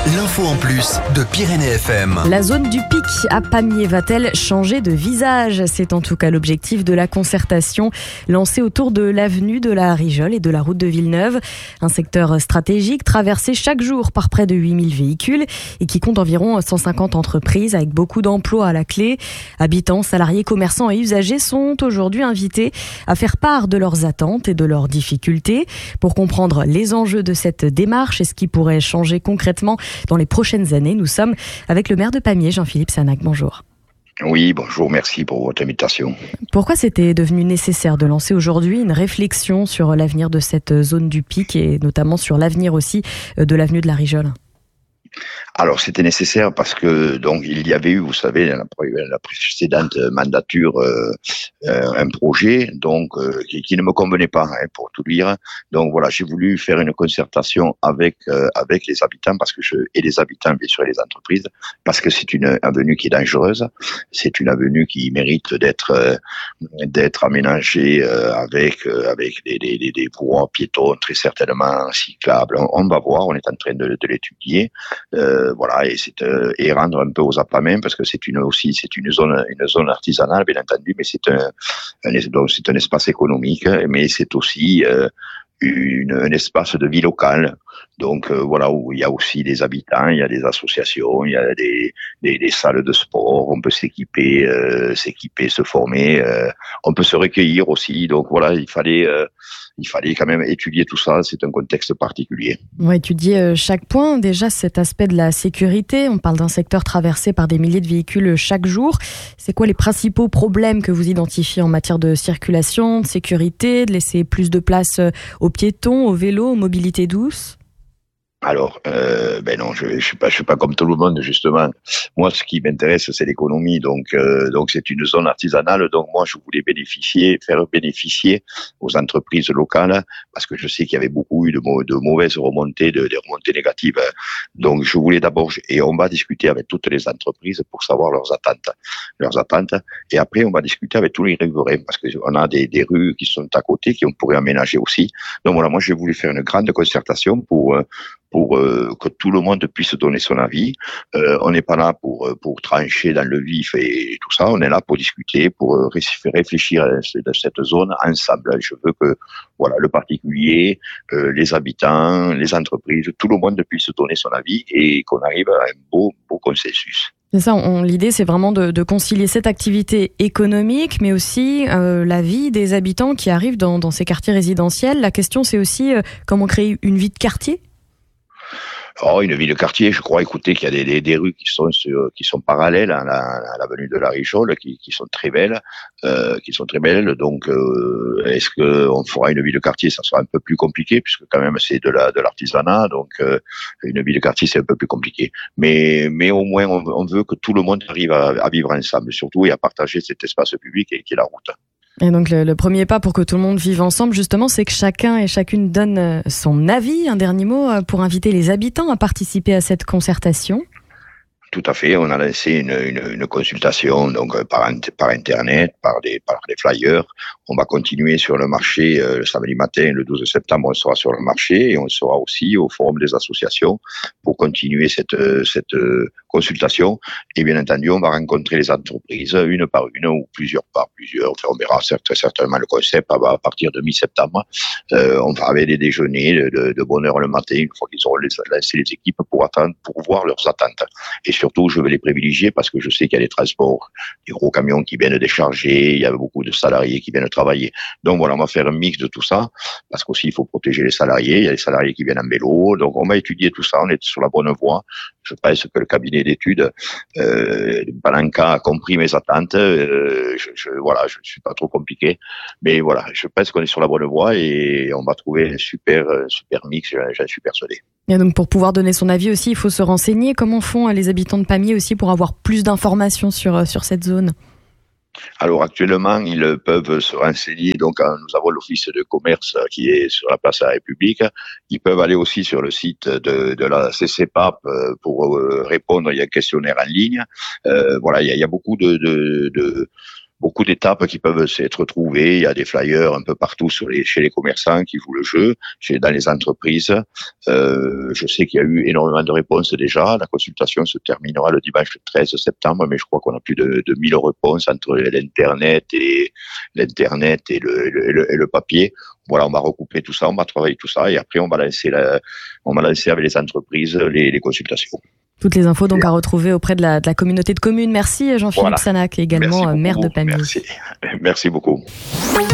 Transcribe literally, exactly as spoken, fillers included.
L'info en plus de Pyrénées F M. La zone du Pic à Pamiers va-t-elle changer de visage ? C'est en tout cas l'objectif de la concertation lancée autour de l'avenue de la Rijole et de la route de Villeneuve. Un secteur stratégique traversé chaque jour par près de huit mille véhicules et qui compte environ cent cinquante entreprises avec beaucoup d'emplois à la clé. Habitants, salariés, commerçants et usagers sont aujourd'hui invités à faire part de leurs attentes et de leurs difficultés. Pour comprendre les enjeux de cette démarche et ce qui pourrait changer concrètement dans les prochaines années, nous sommes avec le maire de Pamiers, Jean-Philippe Sanac. Bonjour. Oui, bonjour, merci pour votre invitation. Pourquoi c'était devenu nécessaire de lancer aujourd'hui une réflexion sur l'avenir de cette zone du Pic et notamment sur l'avenir aussi de l'avenue de la Rijole ? Alors c'était nécessaire parce que donc il y avait eu, vous savez, la, la précédente mandature, euh, euh, un projet donc euh, qui, qui ne me convenait pas, hein, pour tout dire. Donc voilà, j'ai voulu faire une concertation avec euh, avec les habitants parce que je et les habitants bien sûr et les entreprises parce que c'est une avenue qui est dangereuse, c'est une avenue qui mérite d'être euh, d'être aménagée euh, avec euh, avec des des des, des voies piétons très certainement cyclables. On, on va voir, on est en train de, de l'étudier. Euh, voilà, et c'est euh, et rendre un peu aux appâts parce que c'est une aussi c'est une zone une zone artisanale bien entendu, mais c'est un, un donc c'est un espace économique, mais c'est aussi euh, une, un espace de vie locale. Donc euh, voilà, où il y a aussi des habitants, il y a des associations, il y a des des, des salles de sport, on peut s'équiper, euh, s'équiper, se former, euh, on peut se recueillir aussi. Donc voilà, il fallait euh, il fallait quand même étudier tout ça, c'est un contexte particulier. On va étudier chaque point. Déjà, cet aspect de la sécurité, on parle d'un secteur traversé par des milliers de véhicules chaque jour. C'est quoi les principaux problèmes que vous identifiez en matière de circulation, de sécurité, de laisser plus de place aux piétons, aux vélos, aux mobilités douces ? Alors, euh, ben non, je, je suis pas, je suis pas comme tout le monde justement. Moi, ce qui m'intéresse, c'est l'économie. Donc, euh, donc c'est une zone artisanale. Donc, moi, je voulais bénéficier, faire bénéficier aux entreprises locales, parce que je sais qu'il y avait beaucoup eu de, de mauvaises remontées, de, de remontées négatives. Donc, je voulais d'abord, et on va discuter avec toutes les entreprises pour savoir leurs attentes, leurs attentes. Et après, on va discuter avec tous les riverains, parce que on a des, des rues qui sont à côté, qui on pourrait aménager aussi. Donc voilà, moi, j'ai voulu faire une grande concertation pour euh, pour euh, que tout le monde puisse donner son avis. Euh, on n'est pas là pour pour trancher dans le vif et tout ça, on est là pour discuter, pour euh, réfléchir à cette zone ensemble. Je veux que voilà, le particulier, euh, les habitants, les entreprises, tout le monde puisse donner son avis et qu'on arrive à un beau beau consensus. C'est ça, on, l'idée c'est vraiment de, de concilier cette activité économique, mais aussi euh, la vie des habitants qui arrivent dans, dans ces quartiers résidentiels. La question c'est aussi euh, comment créer une vie de quartier ? Oh, une ville de quartier, je crois, écoutez, qu'il y a des, des, des rues qui sont sur, qui sont parallèles à, la, à l'avenue de la Rijole, qui, qui sont très belles, euh, qui sont très belles. Donc, euh, est-ce que on fera une ville de quartier? Ça sera un peu plus compliqué, puisque quand même c'est de la, de l'artisanat. Donc, euh, une ville de quartier, c'est un peu plus compliqué. Mais, mais au moins, on, on veut que tout le monde arrive à, à vivre ensemble, surtout, et à partager cet espace public qui est la route. Et donc le, le premier pas pour que tout le monde vive ensemble, justement, c'est que chacun et chacune donne son avis. Un dernier mot pour inviter les habitants à participer à cette concertation. Tout à fait, on a lancé une, une, une consultation donc par, par internet, par des, par des flyers. On va continuer sur le marché euh, le samedi matin, le douze septembre, on sera sur le marché et on sera aussi au forum des associations pour continuer cette, cette consultation. Et bien entendu, on va rencontrer les entreprises une par une ou plusieurs par plusieurs. Enfin, on verra très certainement le concept à partir de mi-septembre. Euh, on va avoir des déjeuners de, de, de bonne heure le matin, une fois qu'ils auront lancé les équipes pour attendre, pour voir leurs attentes. Et surtout, je vais les privilégier parce que je sais qu'il y a des transports, des gros camions qui viennent décharger, il y a beaucoup de salariés qui viennent travailler. Donc voilà, on va faire un mix de tout ça, parce qu'aussi il faut protéger les salariés, il y a des salariés qui viennent en vélo, donc on va étudier tout ça, on est sur la bonne voie. Je pense que le cabinet d'études, euh, Balanca a compris mes attentes, euh, je, je, voilà, je ne suis pas trop compliqué, mais voilà, je pense qu'on est sur la bonne voie et on va trouver un super, super mix, j'en suis persuadé. Et donc pour pouvoir donner son avis aussi, il faut se renseigner. Comment font les habitants de Pamiers aussi pour avoir plus d'informations sur, sur cette zone ? Alors actuellement, ils peuvent se renseigner. Donc, nous avons l'office de commerce qui est sur la place de la République. Ils peuvent aller aussi sur le site de, de la C C P A P pour répondre. Il y a un questionnaire en ligne. Euh, voilà, il y a, il y a beaucoup de, de, de beaucoup d'étapes qui peuvent s'être trouvées. Il y a des flyers un peu partout sur les, chez les commerçants qui jouent le jeu, chez, dans les entreprises. Euh, je sais qu'il y a eu énormément de réponses déjà. La consultation se terminera le dimanche treize septembre, mais je crois qu'on a plus de, de mille réponses entre l'internet et l'internet et le, et le, et le papier. Voilà, on va recouper tout ça, on va travailler tout ça, et après on va lancer, la, on va lancer avec les entreprises les, les consultations. Toutes les infos donc à retrouver auprès de la, de la communauté de communes. Merci Jean-Philippe voilà. Sanac, également Merci maire beaucoup. de Pamiers. Merci, merci beaucoup.